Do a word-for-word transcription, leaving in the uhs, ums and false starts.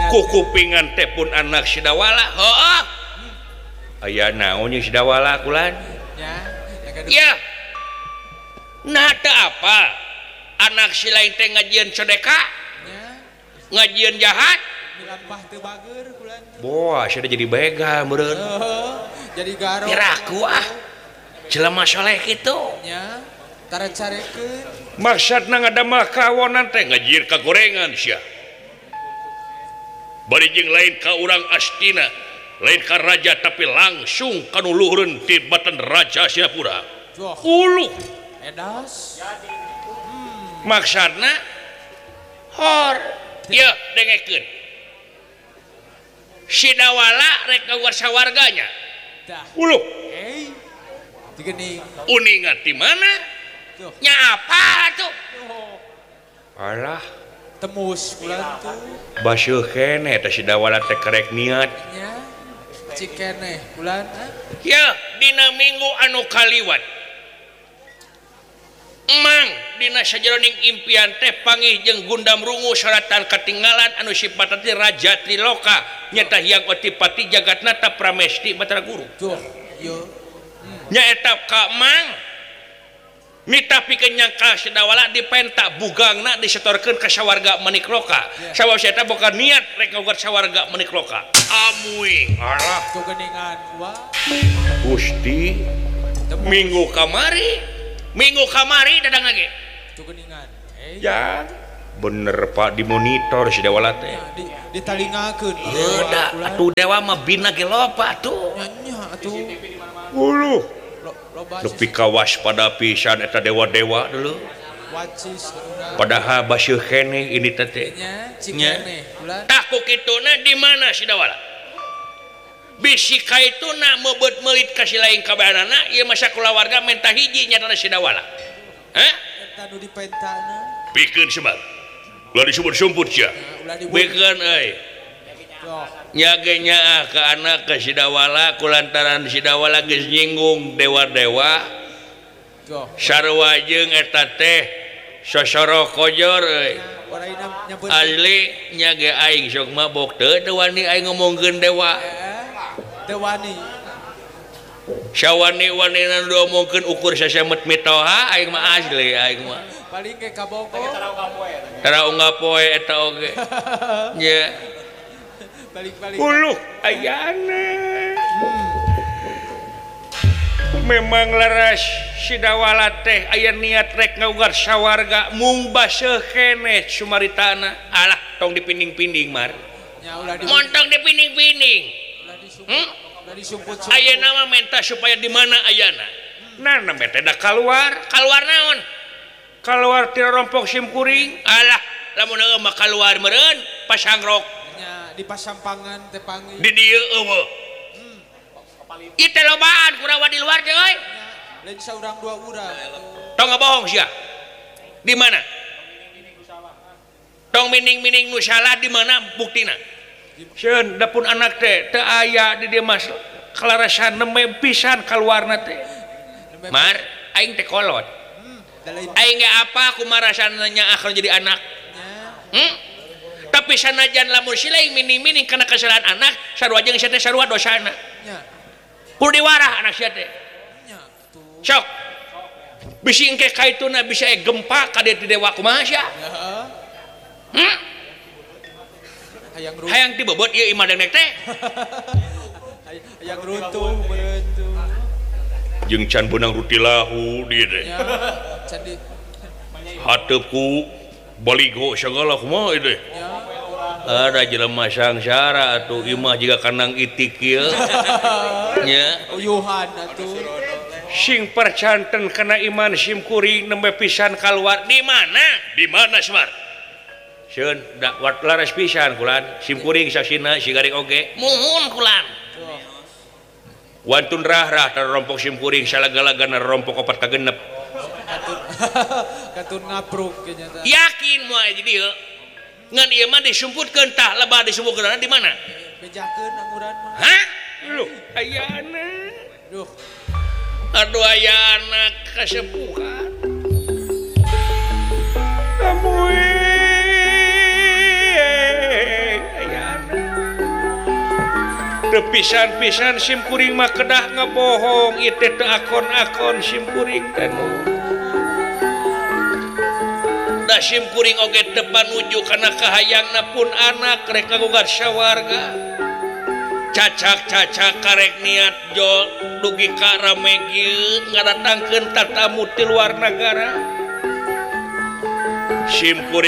kupingan teh pun anak sidawala heeh aya naon nya sidawala kulan ya nah teu apa anak si lain teh ngajian sedekah ngajian jahat milampah teu bager kulan boah sudah jadi begal meureun jadi garo piraku ah jelema soleh kitu nya tara carekeun maksudna ngadamel kawonan teh ngajian kagorengan sia bari jeung lain ka urang astina lain ka raja tapi langsung kanu luhureun tibatan raja Singapura uluh edas hmm. maksudna hor ya dengekeun sidawala rek ngaguar sawarganya uluh hey digeuning uningan di mana nya apa tuh alah temus kulan tuh basuh keneh teh sidawala teh karek niat nya cik keneh kulan ya dina minggu anu kaliwat emang dina sajeroning impian teh panggih jeung gundam rungu saratan katinggalan anu sipatna teh raja triloka nyata hyang otipati jagatnata pramesti Batara Guru tuh yo nya eta ka mang mita pikeun nyangka sidawala dipenta bugangna disetorkeun ka sawarga Manikloka sawarga eta boga niat rek ngaguar sawarga Manikloka amuing alah tuh geuningan wah Gusti minggu kamari minggu kamari dadang lagi tuh geuningan eh ya bener Pak di monitor sidawala teh di ditalingakeun heuda atuh dewa mah bina ge loba atuh nya atuh uluh lebih kawas pada pisan eta dewa-dewa dulu wacis padahal basuh keneh ini teh nya cik keneh kulan tak ku kituna di mana sidawala bisi kaituna meubet meulit ka si lain kabehanana ieu masa kulawarga menta hiji nyatana sidawala heh eta nu dipentana pikeun sebab ulah disumput-sumput sia pikeun euy nyagenya ke anak ke sidawala kulantaran sidawala geus nyinggung dewa-dewa sarua jeung eta teh sosoro kojor euy asli nyage aing sok mabok teu teu wani aing ngomongkeun dewa teu wani sawani-wanina nu diomongkeun ukur sasemet mitoha aing mah asli aing mah paling ke kabogo tara unggal poe eta oge nya balik-balik uluh ayana hmm. memang laras sidawala teh aya niat rek ngaguar sawarga mung baseuh keneh sumaritana alah tong dipinding-pinding mar nya ulah di montong dipinding-pinding ulah disumput hmm? ulah disumput ayeuna mah menta supaya di mana ayana nah na teh da kaluar kaluar naon kaluar ti rompok simkuring alah lamun eueuh mah kaluar meureun pasangrok di pasampangan teh panggil di dieu eueuh hmm. ieu teh lobaan kurawa di luar teh euy lain saurang dua urang tong ngabohong sia di mana tong mining-mining nu salah di mana buktina sieun da pun anak teh teu aya di dieu mas kalarasan nembe pisan kaluarna teh mar aing teh kolot aing ge apa kumaha rasana nya akan jadi anak hmm? Tapi sanajan lamun si lain mining-mining karena kesalahan anak sarua jeung sia teh sarua dosana nya kudu diwarah anak sia teh nya tuh sok bisi engke kaituna bisa gempa ka dieu dewa kumaha sia heeh hmm? hayang runtuh hayang ti bobot ieu imah dengdek teh hayang runtuh meureun tuh jeung can beunang rutilahu dieu teh nya can di hateupku baligo segala kumaha ieu teh ada jelema sangsara atuh imah jiga kanang itik kieu nya uyuhan atuh sing percanten kana iman simkuring nembe pisan kaluar di mana di mana Semar sieun da wat laras pisan kulan simkuring saksina sigaring oge muhun kulan wantun rah-rah tarompok simkuring salaga-lagana rompok opat kagenep katun katun ngapruk nya teh yakin moal di dieu ngan ieu mah disumputkeun tah lebah disumputkeun di mana bejakeun anguran mah hah lu ayana duh aduh ayana kasepuhan amuy ayana pisan-pisan simkuring mah kedah ngebohong itu teh akon-akon simkuring teh da simkuring oge teu panuju kana kahayangna pun anak rek ngagugat sawarga cacak-cacak karek niat jol dugi ka ramegi ngadatangkeun tatamu ti luar negara simkuring